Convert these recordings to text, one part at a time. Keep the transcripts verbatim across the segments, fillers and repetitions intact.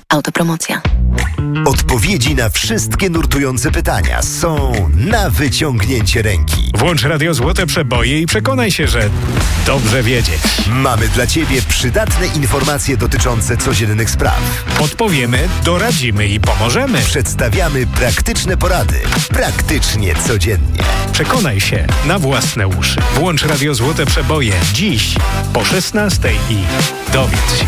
Autopromocja. Odpowiedzi na wszystkie nurtujące pytania są na wyciągnięcie ręki. Włącz Radio Złote Przeboje i przekonaj się, że dobrze wiedzieć. Mamy dla Ciebie przydatne informacje dotyczące codziennych spraw. Podpowiemy, doradzimy i pomożemy. Przedstawiamy praktyczne porady. Praktycznie codziennie. Przekonaj się na własne uszy. Włącz Radio Złote Przeboje dziś po szesnastej i dowiedz się.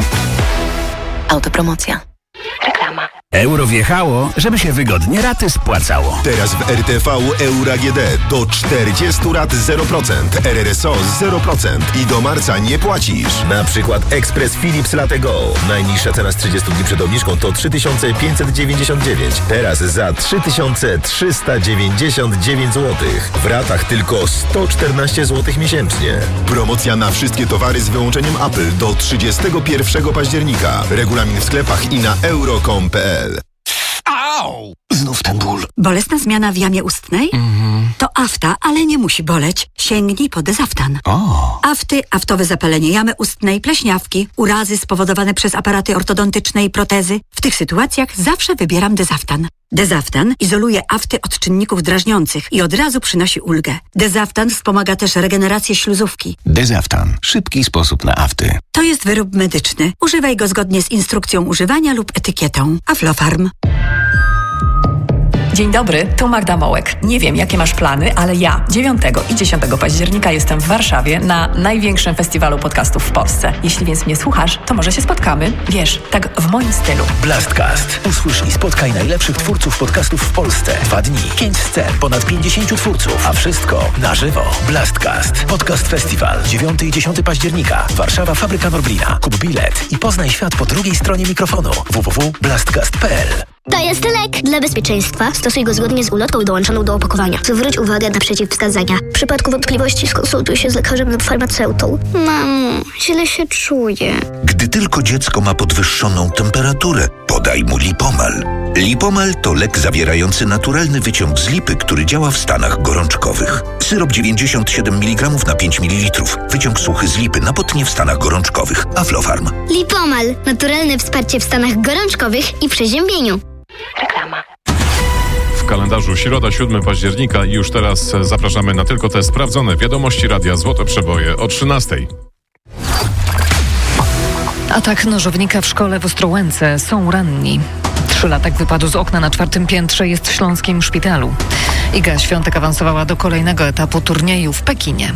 Autopromocja. Reklama. Euro wjechało, żeby się wygodnie raty spłacało. Teraz w R T V Euro A G D do czterdziestu rat zero procent, R R S O zero procent i do marca nie płacisz. Na przykład Express Philips Latte Go. Najniższa cena z trzydziestu dni przed obniżką to trzy tysiące pięćset dziewięćdziesiąt dziewięć. Teraz za trzy tysiące trzysta dziewięćdziesiąt dziewięć złotych. W ratach tylko sto czternaście złotych miesięcznie. Promocja na wszystkie towary z wyłączeniem Apple do trzydziestego pierwszego października. Regulamin w sklepach i na euro kropka com kropka p l. Au! Znów ten ból. Bolesna zmiana w jamie ustnej? Mhm. To afta, ale nie musi boleć. Sięgnij po Dezaftan. O. Afty, aftowe zapalenie jamy ustnej, pleśniawki, urazy spowodowane przez aparaty ortodontyczne i protezy. W tych sytuacjach zawsze wybieram Dezaftan. Dezaftan izoluje afty od czynników drażniących i od razu przynosi ulgę. Dezaftan wspomaga też regenerację śluzówki. Dezaftan. Szybki sposób na afty. To jest wyrób medyczny. Używaj go zgodnie z instrukcją używania lub etykietą. Aflofarm. Dzień dobry, tu Magda Mołek. Nie wiem, jakie masz plany, ale ja dziewiątego i dziesiątego października jestem w Warszawie na największym festiwalu podcastów w Polsce. Jeśli więc mnie słuchasz, to może się spotkamy. Wiesz, tak w moim stylu. Blastcast. Usłysz i spotkaj najlepszych twórców podcastów w Polsce. Dwa dni, pięć scen, ponad pięćdziesięciu twórców, a wszystko na żywo. Blastcast. Podcast Festiwal. dziewiątego i dziesiątego października. Warszawa, Fabryka Norblina. Kup bilet i poznaj świat po drugiej stronie mikrofonu. w w w kropka blastcast kropka p l. To jest lek. Dla bezpieczeństwa stosuj go zgodnie z ulotką dołączoną do opakowania. Zwróć uwagę na przeciwwskazania. W przypadku wątpliwości skonsultuj się z lekarzem lub farmaceutą. Mamo, źle się czuję. Gdy tylko dziecko ma podwyższoną temperaturę, podaj mu Lipomal. Lipomal to lek zawierający naturalny wyciąg z lipy, który działa w stanach gorączkowych. Syrop dziewięćdziesiąt siedem miligramów na pięć mililitrów. Wyciąg suchy z lipy na potnie w stanach gorączkowych. Aflofarm. Lipomal. Naturalne wsparcie w stanach gorączkowych i przeziębieniu. Reklama. W kalendarzu środa, siódmego października i już teraz zapraszamy na tylko te sprawdzone wiadomości Radia Złote Przeboje o trzynastej. Atak nożownika w szkole w Ostrołęce. Są ranni. Trzylatek wypadł z okna na czwartym piętrze, jest w śląskim szpitalu. Iga Świątek awansowała do kolejnego etapu turnieju w Pekinie.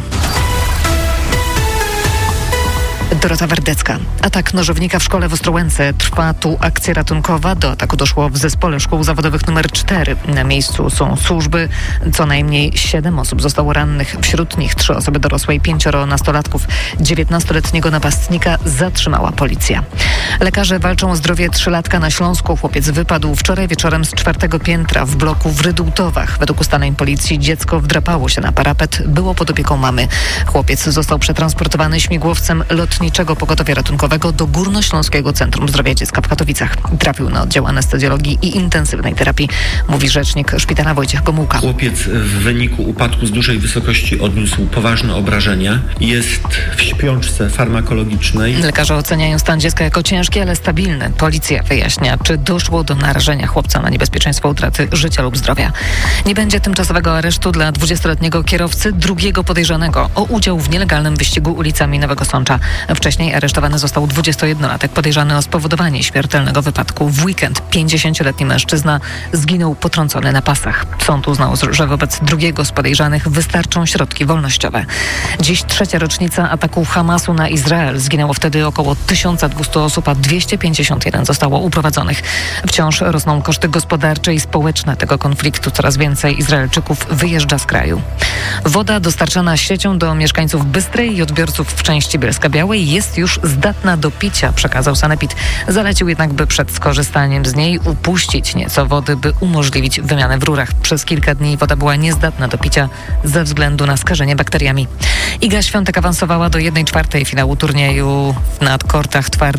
Dorota Werdecka. Atak nożownika w szkole w Ostrołęce. Trwa tu akcja ratunkowa. Do ataku doszło w zespole szkół zawodowych numer cztery. Na miejscu są służby. Co najmniej siedem osób zostało rannych. Wśród nich trzy osoby dorosłe i pięcioro nastolatków. dziewiętnastoletniego napastnika zatrzymała policja. Lekarze walczą o zdrowie trzylatka na Śląsku. Chłopiec wypadł wczoraj wieczorem z czwartego piętra w bloku w Rydultowach. Według ustaleń policji dziecko wdrapało się na parapet. Było pod opieką mamy. Chłopiec został przetransportowany śmigłowcem lotniczego pogotowia ratunkowego do Górnośląskiego Centrum Zdrowia Dziecka w Katowicach. Trafił na oddział anestezjologii i intensywnej terapii, mówi rzecznik szpitala Wojciech Gomułka. Chłopiec w wyniku upadku z dużej wysokości odniósł poważne obrażenia. Jest w śpiączce farmakologicznej. Lekarze oceniają stan dziecka jako ciężki, ale stabilny. Policja wyjaśnia, czy doszło do narażenia chłopca na niebezpieczeństwo utraty życia lub zdrowia. Nie będzie tymczasowego aresztu dla dwudziestoletniego kierowcy drugiego podejrzanego o udział w nielegalnym wyścigu ulicami Nowego Sącza. Wcześniej aresztowany został dwudziestojednolatek podejrzany o spowodowanie śmiertelnego wypadku. W weekend pięćdziesięcioletni mężczyzna zginął potrącony na pasach. Sąd uznał, że wobec drugiego z podejrzanych wystarczą środki wolnościowe. Dziś trzecia rocznica ataku Hamasu na Izrael. Zginęło wtedy około tysiąc dwieście osób, a dwieście pięćdziesiąt jeden zostało uprowadzonych. Wciąż rosną koszty gospodarcze i społeczne tego konfliktu. Coraz więcej Izraelczyków wyjeżdża z kraju. Woda dostarczana siecią do mieszkańców Bystrej i odbiorców w części Bielska-Białej jest już zdatna do picia, przekazał Sanepid. Zalecił jednak, by przed skorzystaniem z niej upuścić nieco wody, by umożliwić wymianę w rurach. Przez kilka dni woda była niezdatna do picia ze względu na skażenie bakteriami. Iga Świątek awansowała do jednej czwartej finału turnieju na kortach twardych w Pekinie.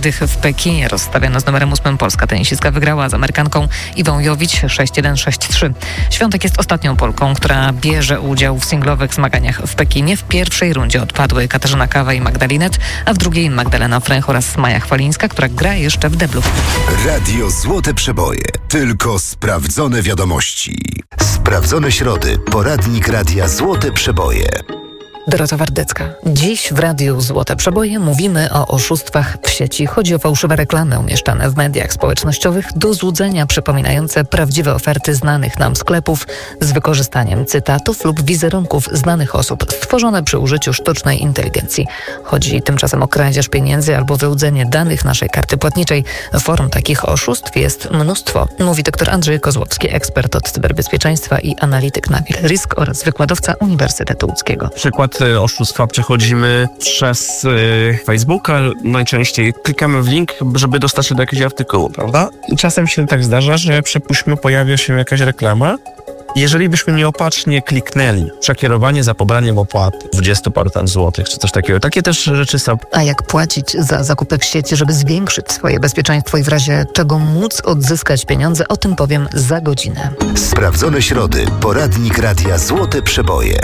Pekinie rozstawiona z numerem ósmym. Polska tenisistka wygrała z Amerykanką Iwą Jowić sześć jeden sześć trzy. Świątek jest ostatnią Polką, która bierze udział w singlowych zmaganiach w Pekinie. W pierwszej rundzie odpadły Katarzyna Kawa i Magdalinet, a w drugiej Magdalena Fręch oraz Maja Chwalińska, która gra jeszcze w deblu. Radio Złote Przeboje. Tylko sprawdzone wiadomości. Sprawdzone środy. Poradnik Radia Złote Przeboje. Dorota Wardecka. Dziś w Radiu Złote Przeboje mówimy o oszustwach w sieci. Chodzi o fałszywe reklamy umieszczane w mediach społecznościowych do złudzenia, przypominające prawdziwe oferty znanych nam sklepów z wykorzystaniem cytatów lub wizerunków znanych osób, stworzone przy użyciu sztucznej inteligencji. Chodzi tymczasem o kradzież pieniędzy albo wyłudzenie danych naszej karty płatniczej. Form takich oszustw jest mnóstwo, mówi dr Andrzej Kozłowski, ekspert od cyberbezpieczeństwa i analityk Nabil Risk oraz wykładowca Uniwersytetu Łódzkiego. Przykład oszustwa przechodzimy przez y, Facebooka. Najczęściej klikamy w link, żeby dostać się do jakiegoś artykułu, prawda? I czasem się tak zdarza, że przypuśćmy pojawia się jakaś reklama. Jeżeli byśmy nieopatrznie kliknęli przekierowanie za pobraniem opłaty dwudziestu paru tam złotych, czy coś takiego, takie też rzeczy są. A jak płacić za zakupy w sieci, żeby zwiększyć swoje bezpieczeństwo i w razie czego móc odzyskać pieniądze, o tym powiem za godzinę. Sprawdzone środy. Poradnik Radia Złote Przeboje.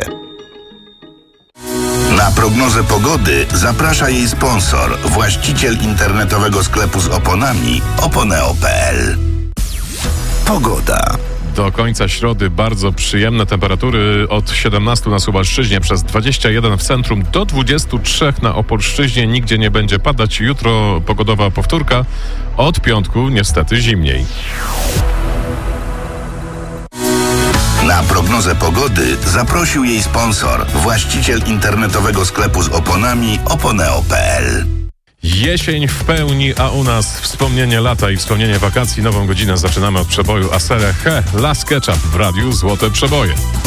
Na prognozę pogody zaprasza jej sponsor, właściciel internetowego sklepu z oponami oponeo kropka pe el. Pogoda. Do końca środy bardzo przyjemne temperatury od siedemnastu na Suwalszczyźnie, przez dwadzieścia jeden w centrum, do dwudziestu trzech na Opolszczyźnie. Nigdzie nie będzie padać. Jutro pogodowa powtórka. Od piątku niestety zimniej. Na prognozę pogody zaprosił jej sponsor, właściciel internetowego sklepu z oponami oponeo kropka pe el. Jesień w pełni, a u nas wspomnienie lata i wspomnienie wakacji. Nową godzinę zaczynamy od przeboju Aserę He, Las Ketchup w Radiu Złote Przeboje.